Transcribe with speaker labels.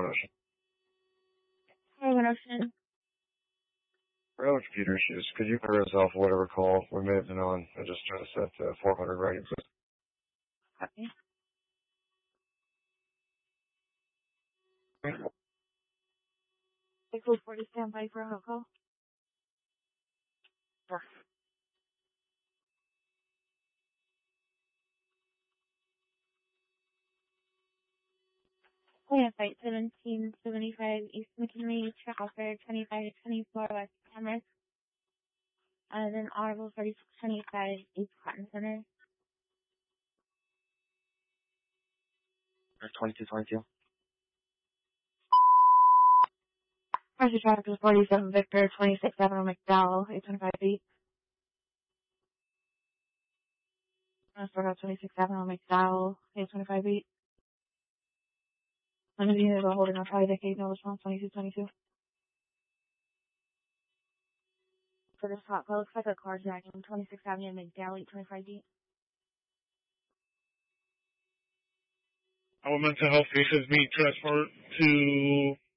Speaker 1: Ocean.
Speaker 2: Hey, One Ocean.
Speaker 1: We're having computer issues. Could you clear us off whatever call we may have been on? I just tried to set 400 right.
Speaker 2: Copy. Hey, Code 40, stand by for a call. Sure. Plan Site 1775 East McKinley, Traffic 2524 West Commerce, and then Audible 3625 East Cotton Center.
Speaker 1: 2222.
Speaker 2: Pressure traffic is 47 Victor, 26 Avenue McDowell, 825 feet. Start out 26 Avenue McDowell, 825 feet. Limited units are holding on Charlie Decade, no response, 2222. For this hot call, looks like a carjacking, 26 Avenue McDowell, 825 feet.
Speaker 3: Our mental health patients being transferred to